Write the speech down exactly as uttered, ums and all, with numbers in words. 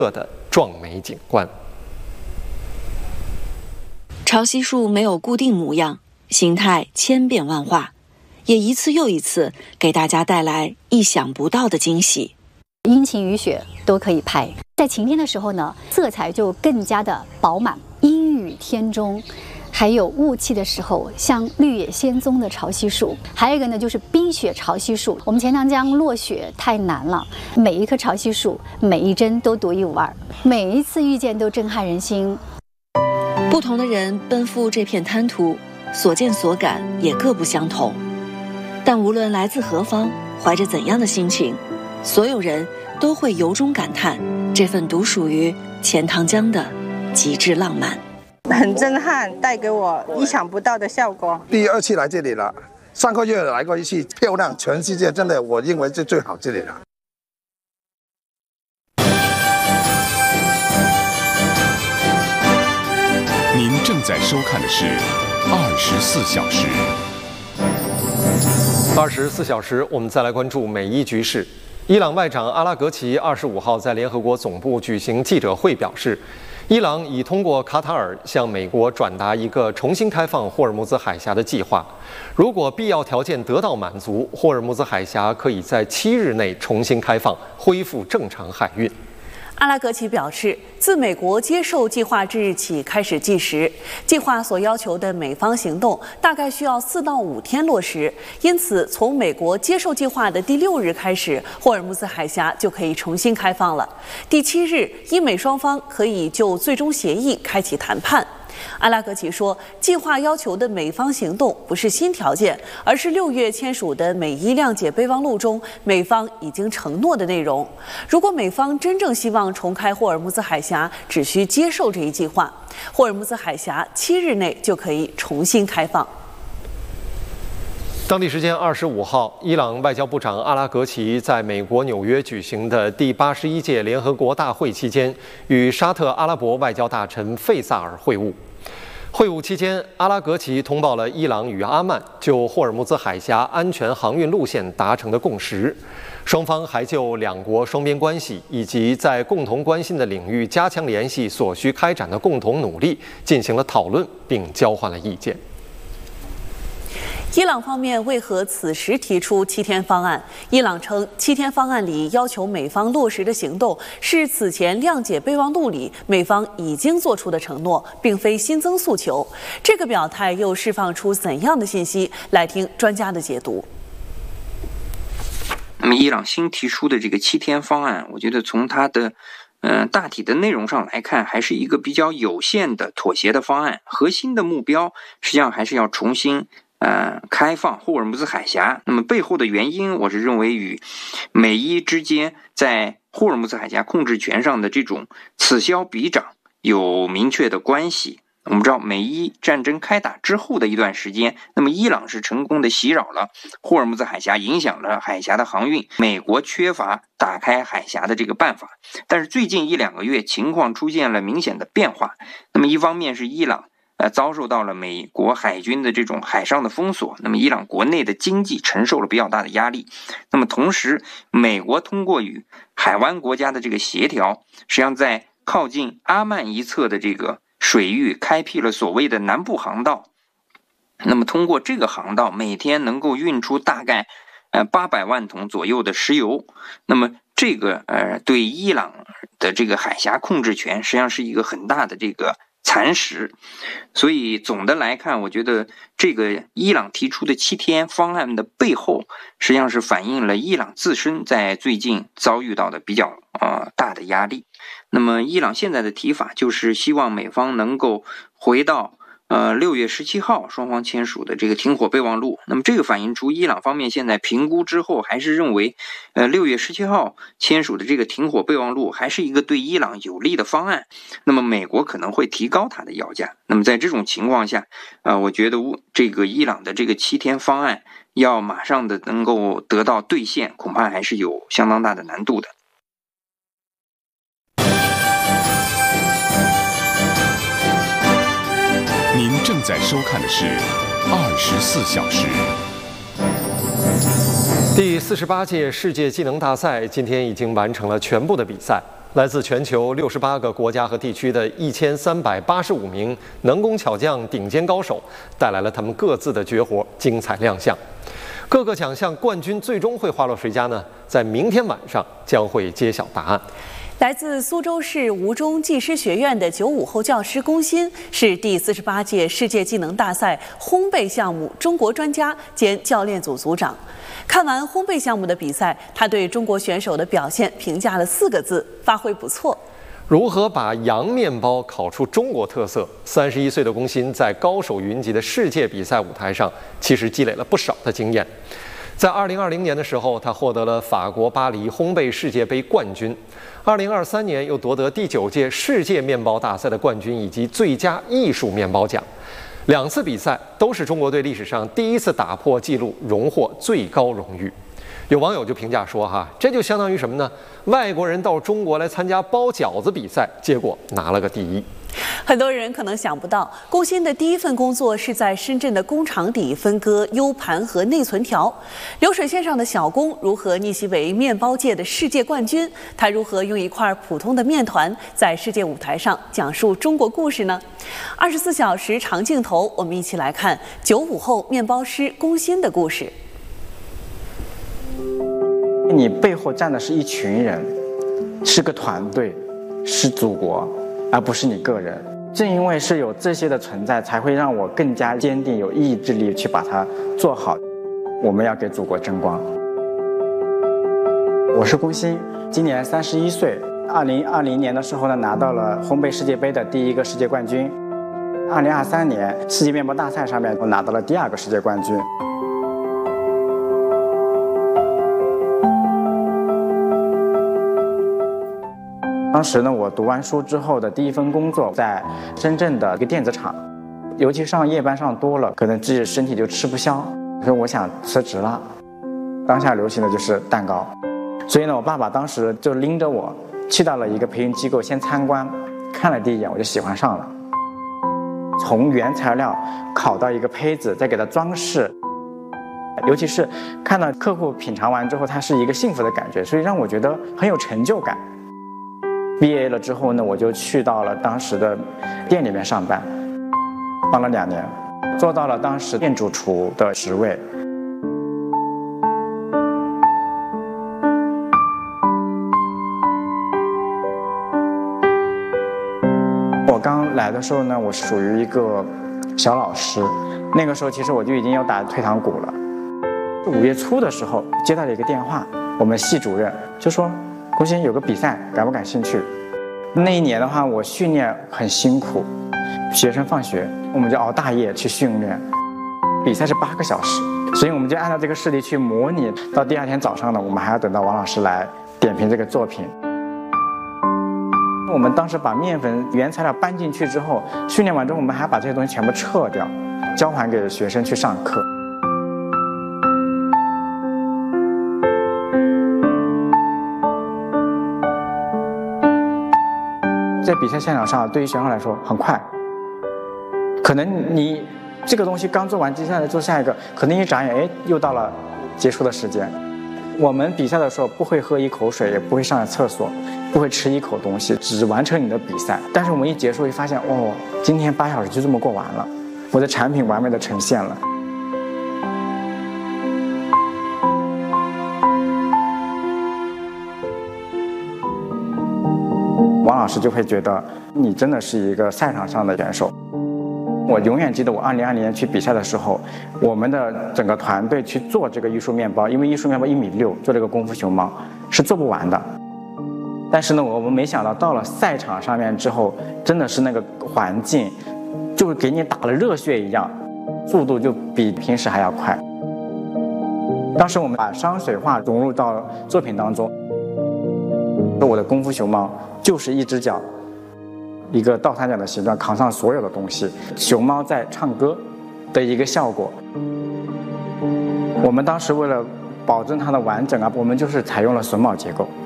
的壮美景观。 潮汐树没有固定模样，形态千变万化，也一次又一次给大家带来意想不到的惊喜。 阴晴雨雪都可以拍，在晴天的时候呢，色彩就更加的饱满；阴雨天中，还有雾气的时候，像绿野仙踪的潮汐树。还有一个呢，就是冰雪潮汐树。我们钱塘江落雪太难了，每一棵潮汐树，每一帧都独一无二，每一次遇见都震撼人心。 不同的人奔赴这片滩涂，所见所感也各不相同。但无论来自何方，怀着怎样的心情，所有人都会由衷感叹这份独属于钱塘江的极致浪漫。 很震撼，带给我意想不到的效果。 第二次来这里了，上个月来过一次，漂亮，全世界真的，我认为是最好这里了。 您正在收看的是《二十四小时》。 二十四小时，我们再来关注美伊局势。伊朗外长阿拉格齐二十五号在联合国总部举行记者会，表示，伊朗已通过卡塔尔向美国转达一个重新开放霍尔木兹海峡的计划。如果必要条件得到满足，霍尔木兹海峡可以在七日内重新开放，恢复正常海运。 阿拉格齐表示，自美国接受计划之日起开始计时，计划所要求的美方行动大概需要四到五天落实。因此，从美国接受计划的第六日开始，霍尔木兹海峡就可以重新开放了。第七日，英美双方可以就最终协议开启谈判。阿拉格齐说，计划要求的美方行动不是新条件，而是六月签署的美伊谅解备忘录中美方已经承诺的内容。如果美方真正希望重开霍尔木兹海峡，只需接受这一计划，霍尔木兹海峡七日内就可以重新开放。 当地时间二十五号，伊朗外交部长阿拉格齐在美国纽约举行的第八十一届联合国大会期间，与沙特阿拉伯外交大臣费萨尔会晤。会晤期间，阿拉格齐通报了伊朗与阿曼就霍尔木兹海峡安全航运路线达成的共识，双方还就两国双边关系以及在共同关心的领域加强联系所需开展的共同努力进行了讨论，并交换了意见。 伊朗方面为何此时提出七天方案？伊朗称，七天方案里要求美方落实的行动是此前谅解备忘录里美方已经做出的承诺，并非新增诉求。这个表态又释放出怎样的信息？来听专家的解读。 那么，伊朗新提出的这个七天方案，我觉得从它的嗯、呃，大体的内容上来看，还是一个比较有限的妥协的方案。核心的目标实际上还是要重新呃，开放霍尔木兹海峡。那么背后的原因，我是认为与美伊之间在霍尔木兹海峡控制权上的这种此消彼长有明确的关系。我们知道，美伊战争开打之后的一段时间，那么伊朗是成功的袭扰了霍尔木兹海峡，影响了海峡的航运。美国缺乏打开海峡的这个办法，但是最近一两个月情况出现了明显的变化。那么一方面是伊朗呃，遭受到了美国海军的这种海上的封锁，那么伊朗国内的经济承受了比较大的压力。那么同时，美国通过与海湾国家的这个协调，实际上在靠近阿曼一侧的这个水域开辟了所谓的南部航道。那么通过这个航道，每天能够运出大概呃八百万桶左右的石油。那么这个呃对伊朗的这个海峡控制权，实际上是一个很大的这个蚕食。所以总的来看，我觉得这个伊朗提出的七天方案的背后，实际上是反映了伊朗自身在最近遭遇到的比较呃大的压力。那么伊朗现在的提法就是希望美方能够回到呃六月十七号双方签署的这个停火备忘录。那么这个反映出伊朗方面现在评估之后，还是认为呃六月十七号签署的这个停火备忘录还是一个对伊朗有利的方案。那么美国可能会提高它的要价。那么在这种情况下，呃我觉得这个伊朗的这个七天方案要马上的能够得到兑现，恐怕还是有相当大的难度的。 您正在收看的是《二十四小时》。 第四十八届世界技能大赛今天已经完成了全部的比赛。 来自全球六十八个国家和地区的一千三百八十五名能工巧匠顶尖高手，带来了他们各自的绝活，精彩亮相。各个奖项冠军最终会滑落谁家呢？在明天晚上将会揭晓答案。 来自苏州市吴中技师学院的九五后教师龚鑫是第四十八届世界技能大赛烘焙项目中国专家兼教练组组长。看完烘焙项目的比赛，他对中国选手的表现评价了四个字：发挥不错。 如何把洋面包烤出中国特色？三十一岁的龚鑫在高手云集的世界比赛舞台上，其实积累了不少的经验。在二零二零年的时候，他获得了法国巴黎烘焙世界杯冠军。二零二三年又夺得第九届世界面包大赛的冠军以及最佳艺术面包奖。两次比赛都是中国队历史上第一次打破纪录，荣获最高荣誉。有网友就评价说：“哈，这就相当于什么呢？外国人到中国来参加包饺子比赛，结果拿了个第一。” 很多人可能想不到，龚鑫的第一份工作是在深圳的工厂底分割 U 盘和内存条。流水线上的小龚如何逆袭为面包界的世界冠军？他如何用一块普通的面团在世界舞台上讲述中国故事呢？二十四小时长镜头，我们一起来看九五后面包师龚鑫的故事。 你背后站的是一群人，是个团队，是祖国，而不是你个人。正因为是有这些的存在，才会让我更加坚定，有意志力去把它做好。我们要给祖国争光。我是龚鑫，今年三十一岁。二零二零年的时候呢，拿到了烘焙世界杯的第一个世界冠军。二零二三年世界面包大赛上面，我拿到了第二个世界冠军。当时呢，我读完书之后的第一份工作在深圳的一个电子厂，尤其上夜班上多了，可能自己身体就吃不消，所以我想辞职了。当下流行的就是蛋糕，所以呢，我爸爸当时就拎着我去到了一个培训机构先参观，看了第一眼我就喜欢上了。从原材料烤到一个胚子，再给它装饰，尤其是看到客户品尝完之后，它是一个幸福的感觉，所以让我觉得很有成就感。毕业了之后呢，我就去到了当时的店里面上班，帮了两年，做到了当时店主厨的职位。我刚来的时候呢，我是属于一个小老师，那个时候其实我就已经要打退堂鼓了。五月初的时候接到了一个电话，我们系主任就说：“龚鑫有个比赛，感不感兴趣？”那一年的话，我训练很辛苦，学生放学我们就熬大夜去训练，比赛是八个小时，所以我们就按照这个事例去模拟。到第二天早上呢，我们还要等到王老师来点评这个作品。我们当时把面粉原材料搬进去之后，训练完之后，我们还把这些东西全部撤掉，交还给学生去上课。在比赛现场上，对于学生来说很快，可能你这个东西刚做完，接下来做下一个，可能一眨眼，哎，又到了结束的时间。我们比赛的时候不会喝一口水，也不会上厕所，不会吃一口东西，只完成你的比赛。但是我们一结束，一发现，哦，今天八小时就这么过完了，我的产品完美的呈现了。王老师就会觉得你真的是一个赛场上的选手。我永远记得我二零二零年去比赛的时候，我们的整个团队去做这个艺术面包，因为艺术面包一米六，做这个功夫熊猫是做不完的。但是呢，我们没想到到了赛场上面之后，真的是那个环境，就给你打了热血一样，速度就比平时还要快。当时我们把山水画融入到作品当中，我的功夫熊猫就是一只脚，一个倒三角的形状，扛上所有的东西，熊猫在唱歌的一个效果。我们当时为了保证它的完整啊，我们就是采用了榫卯结构。